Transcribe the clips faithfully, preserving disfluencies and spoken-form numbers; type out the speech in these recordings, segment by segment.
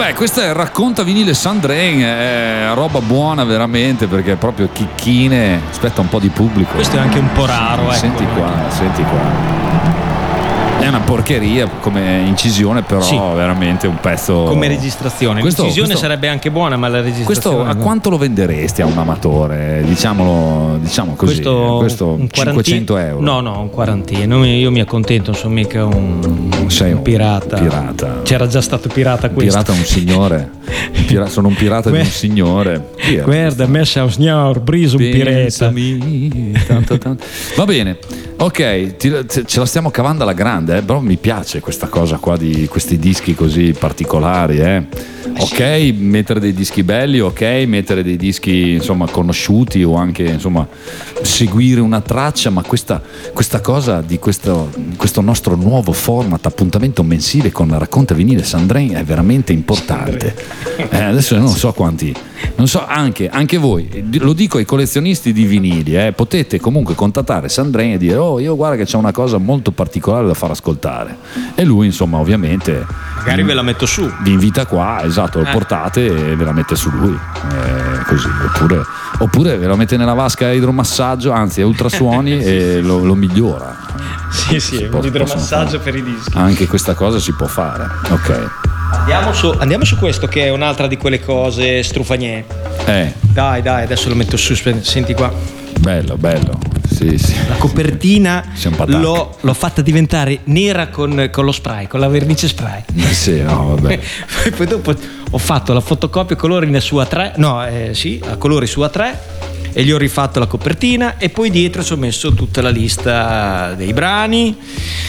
Beh, questa è Racconta Vinile Sandrine, è roba buona veramente, perché è proprio chicchine. Aspetta un po' di pubblico. Questo è anche un po' raro, ecco. Senti qua, senti qua. È una porcheria come incisione, però sì, veramente un pezzo. Come registrazione. Questo, L'incisione questo, sarebbe anche buona, ma la registrazione. Questo a no. Quanto lo venderesti a un amatore? Diciamolo, diciamo così. Questo, questo un cinquecento euro. No, no, un quarantino. Io mi accontento, non sono mica un, Sei un pirata. pirata. C'era già stato pirata questo. Pirata è un signore. Pira- sono un pirata di un signore. Guarda, messa un signor, briso un pirata. Tanto, tanto. Va bene. Ok, ti, ce la stiamo cavando alla grande, eh? Però mi piace questa cosa qua di questi dischi così particolari, eh? Ok, mettere dei dischi belli, ok, mettere dei dischi insomma conosciuti o anche insomma seguire una traccia, ma questa, questa cosa di questo, questo nostro nuovo format, appuntamento mensile con Racconta Vinile Sandrine, è veramente importante. Eh, adesso non so quanti, non so, anche, anche voi, lo dico ai collezionisti di vinili, eh, potete comunque contattare Sandrine e dire: oh, io guarda che c'è una cosa molto particolare da far ascoltare, e lui insomma ovviamente magari ve la metto su, vi invita qua, esatto, lo eh. portate e ve la mette su lui, eh, così, oppure, oppure ve lo mette nella vasca a idromassaggio, anzi a ultrasuoni e lo, lo migliora. Sì, sì, un idromassaggio per i dischi. Anche questa cosa si può fare, ok. Andiamo su, andiamo su questo, che è un'altra di quelle cose strufagnè. Eh. Dai, dai, adesso lo metto su, senti qua. Bello, bello. Sì, sì. La copertina l'ho, l'ho fatta diventare nera con, con lo spray, con la vernice spray. Sì, no, vabbè. Poi dopo ho fatto la fotocopia a colori su A tre, no, eh, sì, a colori su A tre, e gli ho rifatto la copertina, e poi dietro ci ho messo tutta la lista dei brani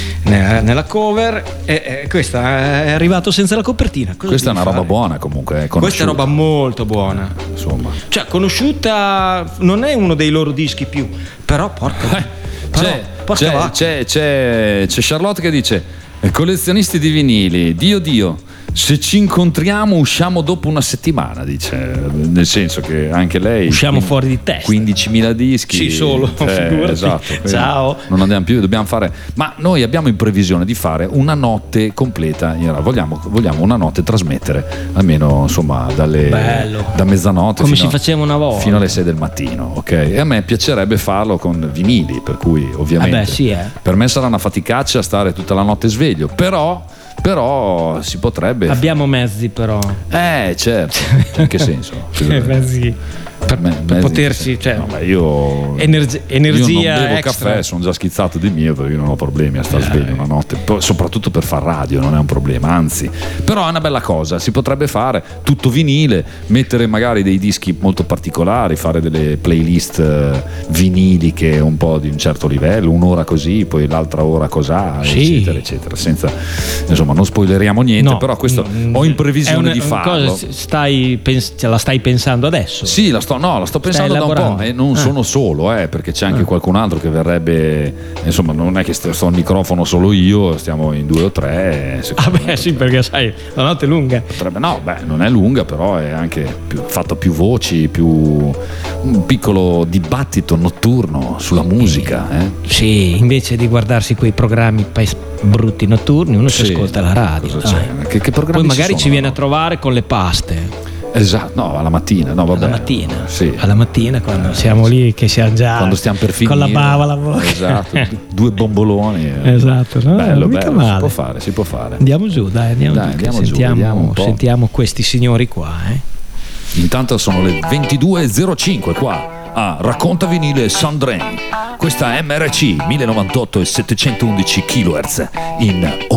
nella cover, e, e questa è arrivato senza la copertina. Cosa questa è una fare? roba buona comunque, è questa è roba molto buona, insomma, cioè conosciuta, non è uno dei loro dischi più, però porca, eh, però, c'è, porca c'è, c'è, c'è, c'è Charlotte che dice: collezionisti di vinili, Dio Dio, se ci incontriamo usciamo dopo una settimana, dice, nel senso che anche lei usciamo fuori di testa, quindicimila dischi, sì, solo, eh, esatto, ciao, non andiamo più, dobbiamo fare, ma noi abbiamo in previsione di fare una notte completa, vogliamo, vogliamo una notte trasmettere almeno insomma dalle Bello. da mezzanotte come fino, si faceva una volta, fino alle sei del mattino, ok? E a me piacerebbe farlo con vinili, per cui ovviamente ah beh, sì, eh. per me sarà una faticaccia stare tutta la notte sveglio, però però si potrebbe. Abbiamo mezzi, però. Eh, certo. In che senso? Mezzi. Per, me, per mezzi, potersi, cioè, no, ma io energia, energia io non bevo extra. Caffè, sono già schizzato di mio, perché io non ho problemi a star sveglio una notte, soprattutto per far radio non è un problema, anzi, però è una bella cosa, si potrebbe fare tutto vinile, mettere magari dei dischi molto particolari, fare delle playlist viniliche un po' di un certo livello, un'ora così, poi l'altra ora cos'ha, sì, eccetera eccetera, senza, insomma, non spoileriamo niente, no, però questo no, ho in previsione una, di farlo. Cosa stai, pens- la stai pensando adesso? Sì, la sto No, la sto pensando da un po', e non ah. sono solo, eh, perché c'è anche ah. qualcun altro che verrebbe, insomma, non è che sto al microfono solo io, stiamo in due o tre. Ah beh, sì, perché sai, la notte è lunga. Potrebbe, no, beh, non è lunga, però è anche più, fatto più voci, più un piccolo dibattito notturno sulla musica. Eh. Sì, invece di guardarsi quei programmi brutti notturni, uno sì. si ascolta la radio. Che, che Poi magari ci, ci viene a trovare con le paste. Esatto, no, alla mattina, no, vabbè. Alla mattina, sì. alla mattina quando siamo lì che siamo già quando stiamo per finire, con la bava alla bocca, esatto, due bomboloni, esatto, no? bello, bello, male. si può fare, si può fare. Andiamo giù, dai, andiamo, dai, giù, andiamo sentiamo, giù, sentiamo questi signori qua, eh. Intanto sono le ventidue e zero cinque qua a Racconta Vinile Sandrine. Questa è M R C mille novantotto e settecentoundici kilohertz in